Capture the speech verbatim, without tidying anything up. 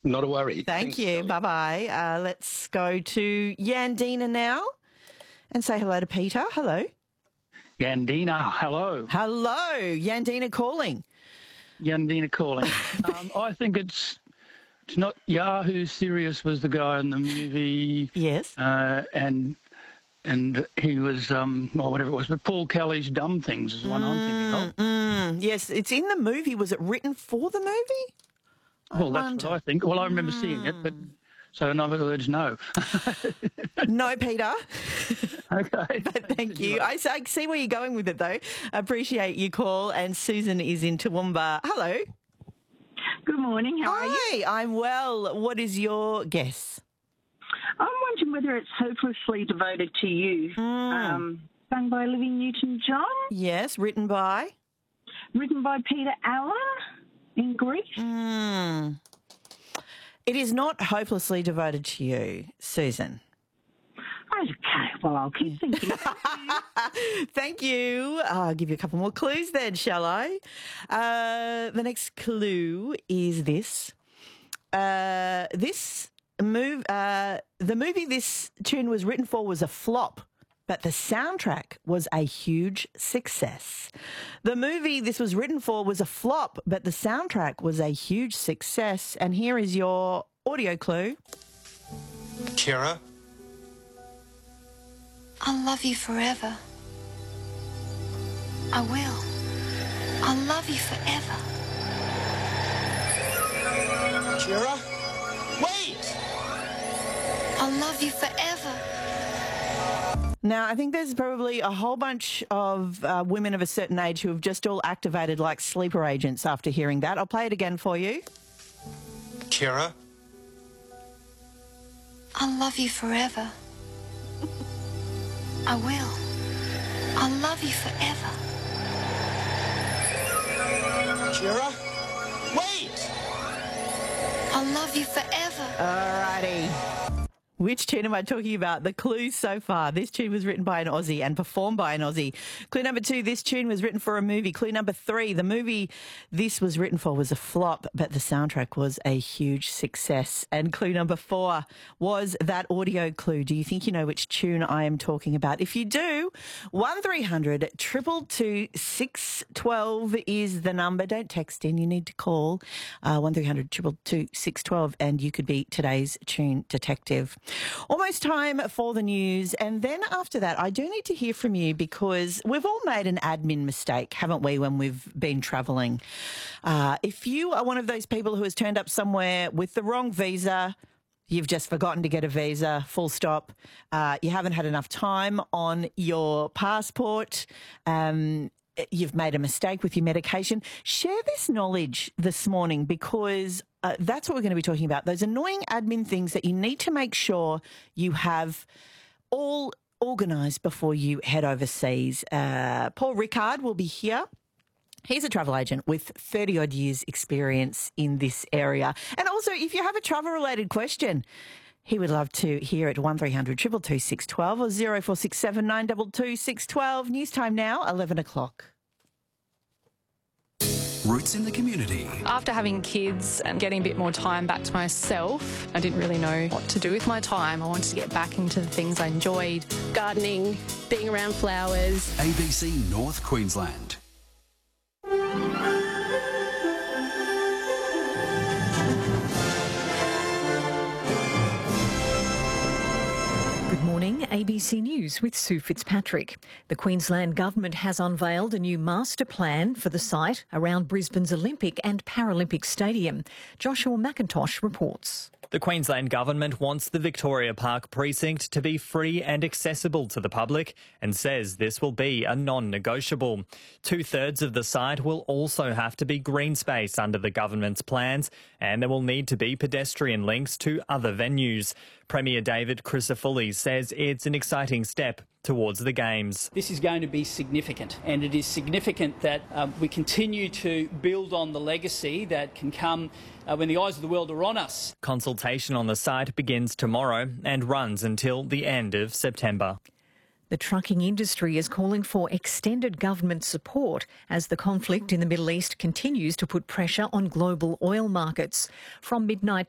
Not a worry. Thank Thanks, you. Sally. Bye-bye. Uh, let's go to Yandina now and say hello to Peter. Hello. Yandina, hello. Hello. Yandina calling. Yandina calling. um, I think it's it's not Yahoo Serious was the guy in the movie. Yes. Uh, and and he was, um, or whatever it was, but Paul Kelly's Dumb Things is the one I'm thinking of. Mm, yes, it's in the movie. Was it written for the movie? Well, that's wonder. what I think. Well, I remember seeing it, but so in other words, no. No, Peter. Okay. But thank you. I, I see where you're going with it, though. I appreciate your call. And Susan is in Toowoomba. Hello. Good morning. How are you? Hi, I'm well. What is your guess? I'm wondering whether it's Hopelessly Devoted to You, um, sung by Olivia Newton-John, Yes, written by? written by Peter Allen in Greece. Mm. It is not Hopelessly Devoted to You, Susan. Okay, well, I'll keep thinking. Thank you. I'll give you a couple more clues then, shall I? Uh, the next clue is this. Uh, this move, uh, the movie this tune was written for was a flop, but the soundtrack was a huge success. The movie this was written for was a flop, but the soundtrack was a huge success. And here is your audio clue. Kira? I'll love you forever. I will. I'll love you forever. Kira? Wait! I'll love you forever. Now, I think there's probably a whole bunch of uh, women of a certain age who have just all activated like sleeper agents after hearing that. I'll play it again for you. Kira? I'll love you forever. I will. I'll love you forever. Kira? Wait! I'll love you forever. Alrighty. Which tune am I talking about? The clues so far. This tune was written by an Aussie and performed by an Aussie. Clue number two, this tune was written for a movie. Clue number three, the movie this was written for was a flop, but the soundtrack was a huge success. And clue number four was that audio clue. Do you think you know which tune I am talking about? If you do, one three hundred two two two six one two is the number. Don't text in, you need to call uh, one three hundred two two two six one two and you could be today's tune detective. Almost time for the news. And then after that, I do need to hear from you because we've all made an admin mistake, haven't we, when we've been travelling? Uh, if you are one of those people who has turned up somewhere with the wrong visa, you've just forgotten to get a visa, full stop, uh, you haven't had enough time on your passport, um, you've made a mistake with your medication, share this knowledge this morning because uh, that's what we're going to be talking about. Those annoying admin things that you need to make sure you have all organised before you head overseas. Uh, Paul Rickard will be here. He's a travel agent with thirty-odd years experience in this area. And also, if you have a travel-related question, he would love to hear it. one three hundred two two two six one two or zero four six seven nine two two six one two. News time now, eleven o'clock. Roots in the community. After having kids and getting a bit more time back to myself, I didn't really know what to do with my time. I wanted to get back into the things I enjoyed. Gardening, being around flowers. A B C North Queensland. Good morning, A B C News with Sue Fitzpatrick. The Queensland Government has unveiled a new master plan for the site around Brisbane's Olympic and Paralympic Stadium. Joshua McIntosh reports. The Queensland Government wants the Victoria Park precinct to be free and accessible to the public and says this will be a non-negotiable. Two-thirds of the site will also have to be green space under the government's plans, and there will need to be pedestrian links to other venues. Premier David Crisafulli says it's an exciting step towards the Games. This is going to be significant, and it is significant that um, we continue to build on the legacy that can come uh, when the eyes of the world are on us. Consultation on the site begins tomorrow and runs until the end of September. The trucking industry is calling for extended government support as the conflict in the Middle East continues to put pressure on global oil markets. From midnight